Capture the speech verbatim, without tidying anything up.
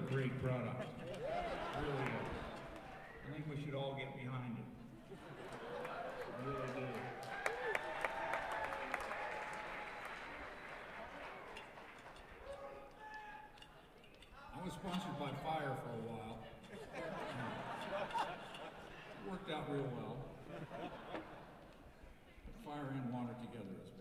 a great product. Really is. I think we should all get behind it. I really do. I was sponsored by Fire for a while. It worked out real well. Fire and water together is